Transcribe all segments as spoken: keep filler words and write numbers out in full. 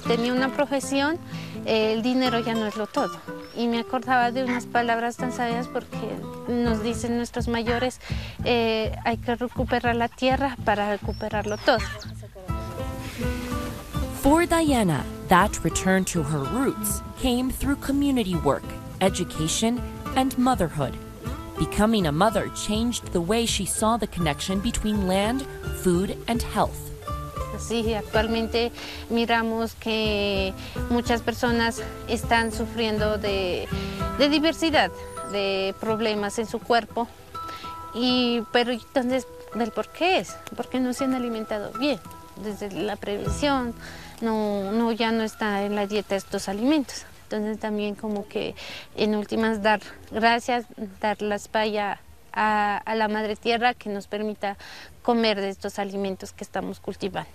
tenía una profesión, eh, el dinero ya no es lo todo. Y me acordaba de unas palabras tan sabias porque nos dicen nuestros mayores, eh, hay que recuperar la tierra para recuperarlo todo. For Diana, that return to her roots came through community work, education, and motherhood. Becoming a mother changed the way she saw the connection between land, food, and health. Sí, actualmente miramos que muchas personas están sufriendo de, de diversidad de problemas en su cuerpo, y, pero entonces, ¿del por qué es? Porque no se han alimentado bien, desde la prevención, no, no, ya no está en la dieta estos alimentos. Entonces también como que en últimas dar gracias, dar la espalda a, a la madre tierra que nos permita comer de estos alimentos que estamos cultivando.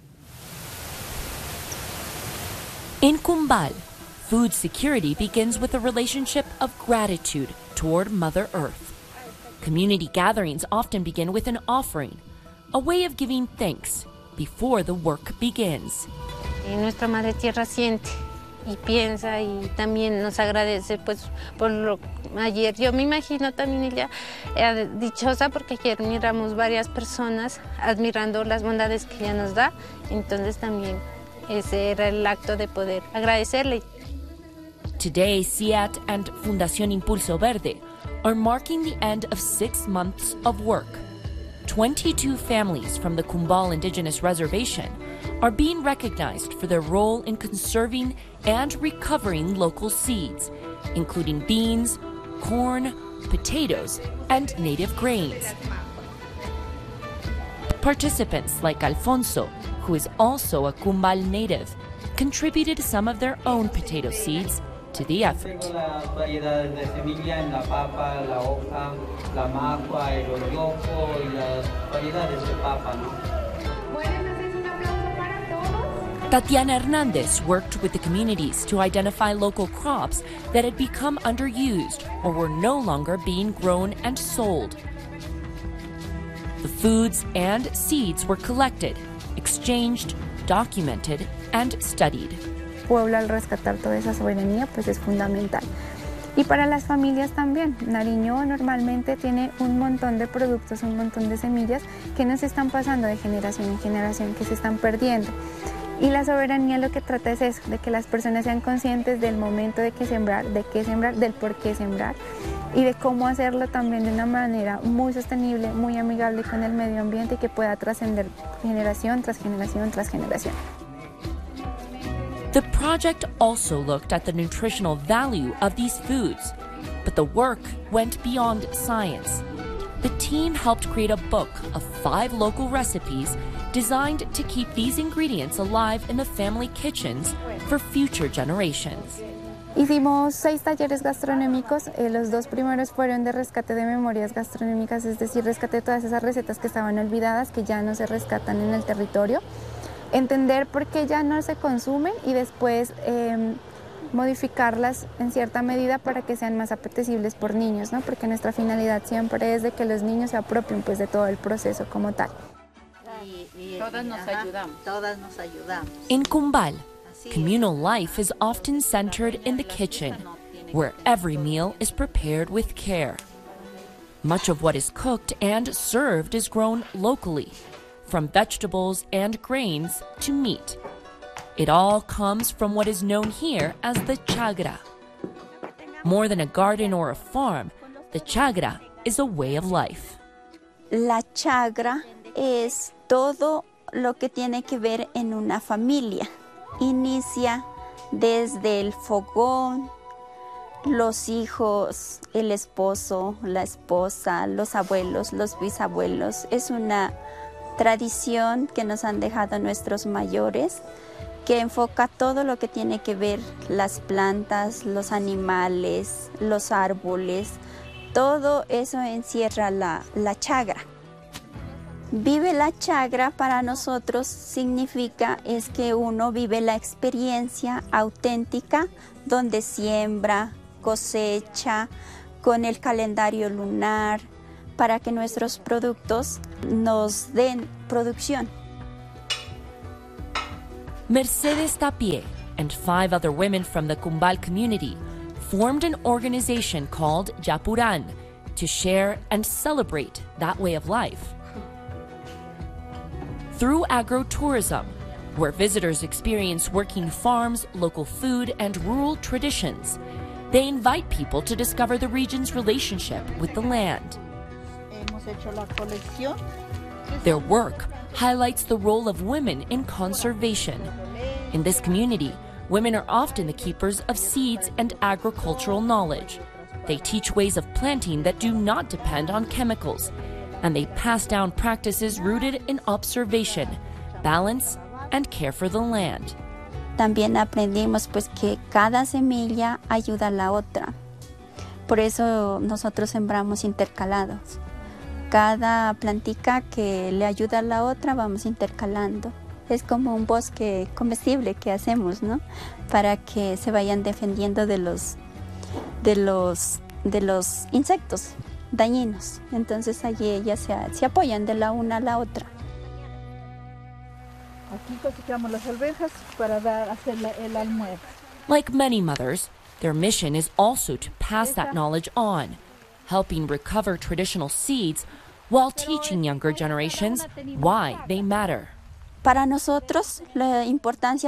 In Cumbal, food security begins with a relationship of gratitude toward Mother Earth. Community gatherings often begin with an offering, a way of giving thanks before the work begins. Y nuestra madre tierra siente y piensa y también nos agradece pues por lo ayer. Yo me imagino también ella eh, dichosa porque ayer miramos varias personas admirando las bondades que ella nos da, entonces también ese era el acto de poder agradecerle. Today, C I A T and Fundación Impulso Verde are marking the end of six months of work. twenty-two families from the Cumbal Indigenous Reservation are being recognized for their role in conserving and recovering local seeds, including beans, corn, potatoes, and native grains. Participants like Alfonso, who is also a Cumbal native, contributed some of their own potato seeds to the effort. Tatiana Hernandez worked with the communities to identify local crops that had become underused or were no longer being grown and sold. The foods and seeds were collected, exchanged, documented, and studied. Pueblo, al rescatar toda esa soberanía, pues es fundamental. Y para las familias también. Nariño normalmente tiene un montón de productos, un montón de semillas que nos están pasando de generación en generación, que se están perdiendo. Y la soberanía lo que trata es eso, de que las personas sean conscientes del momento de qué sembrar, de qué sembrar, del por qué sembrar y de cómo hacerlo también de una manera muy sostenible, muy amigable con el medio ambiente y que pueda trascender generación tras generación tras generación. The project also looked at the nutritional value of these foods, but the work went beyond science. The team helped create a book of five local recipes designed to keep these ingredients alive in the family kitchens for future generations. Hicimos seis talleres gastronómicos, eh, los dos primeros fueron de rescate de memorias gastronómicas, es decir, rescate de todas esas recetas que estaban olvidadas, que ya no se rescatan en el territorio, entender por qué ya no se consumen y después eh, modificarlas en cierta medida para que sean más apetecibles por niños, ¿no? Porque nuestra finalidad siempre es de que los niños se apropien pues, de todo el proceso como tal. Todas nos ayudamos. Todas nos ayudamos. In Cumbal, communal life is often centered in the kitchen, where every meal is prepared with care. Much of what is cooked and served is grown locally, from vegetables and grains to meat. It all comes from what is known here as the chagra. More than a garden or a farm, the chagra is a way of life. La chagra es todo lo que tiene que ver en una familia. Inicia desde el fogón, los hijos, el esposo, la esposa, los abuelos, los bisabuelos. Es una tradición que nos han dejado nuestros mayores, que enfoca todo lo que tiene que ver las plantas, los animales, los árboles. Todo eso encierra la, la chagra. Vive la chagra para nosotros significa es que uno vive la experiencia auténtica donde siembra, cosecha, con el calendario lunar para que nuestros productos nos den producción. Mercedes Tapie and five other women from the Cumbal community formed an organization called Yapuran to share and celebrate that way of life. Through agro-tourism, where visitors experience working farms, local food, and rural traditions, they invite people to discover the region's relationship with the land. Their work highlights the role of women in conservation. In this community, women are often the keepers of seeds and agricultural knowledge. They teach ways of planting that do not depend on chemicals, and they pass down practices rooted in observation, balance, and care for the land. También aprendimos pues que cada semilla ayuda a la otra. Por eso nosotros sembramos intercalados. Cada plantica que le ayuda a la otra vamos intercalando. Es como un bosque comestible que hacemos, ¿no? Para que se vayan defendiendo de los, de los, de los insectos dañinos. Entonces allí ellas se, se apoyan de la una a la otra. Aquí cosechamos las alberjas para dar, hacer el almuerzo. Like many mothers, their mission is also to pass that knowledge on, helping recover traditional seeds while teaching younger generations why they matter. Para nosotros, la importancia